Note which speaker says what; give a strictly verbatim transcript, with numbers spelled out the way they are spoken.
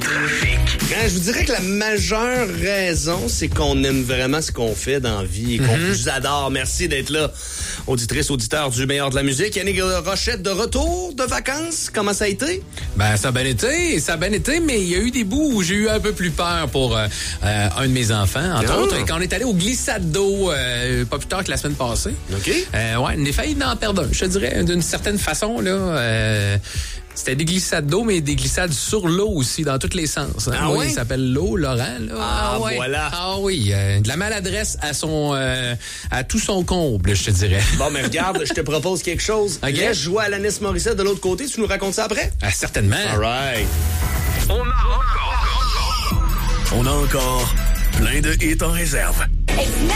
Speaker 1: Hein, je vous dirais que la majeure raison, c'est qu'on aime vraiment ce qu'on fait dans la vie et qu'on
Speaker 2: Mm-hmm.
Speaker 1: vous adore. Merci d'être là. Auditrice, auditeur du meilleur de la musique. Yannick Rochette de retour de vacances. Comment ça a été?
Speaker 2: Ben, ça a bien été, ça a bien été, mais il y a eu des bouts où j'ai eu un peu plus peur pour euh, euh, un de mes enfants. Entre
Speaker 1: Ah.
Speaker 2: autres, quand on est allé au glissade d'eau, euh, pas plus tard que la semaine passée.
Speaker 1: OK.
Speaker 2: Euh, ouais, on a failli en perdre un, je te dirais, d'une certaine façon, là. Euh, C'était des glissades d'eau, mais des glissades sur l'eau aussi, dans tous les sens. Hein.
Speaker 1: Ah
Speaker 2: oui,
Speaker 1: oui?
Speaker 2: il s'appelle l'eau, Laurent. Là.
Speaker 1: Ah,
Speaker 2: ouais.
Speaker 1: voilà.
Speaker 2: Ah oui, euh, de la maladresse à son, euh, à tout son comble, je te dirais.
Speaker 1: Bon, mais regarde, je te propose quelque chose.
Speaker 2: OK.
Speaker 1: Laisse jouer à Alanis Morissette de l'autre côté. Tu nous racontes ça après?
Speaker 2: Ah, certainement.
Speaker 1: All right.
Speaker 3: On a encore, on a encore plein de hits en réserve.
Speaker 4: It's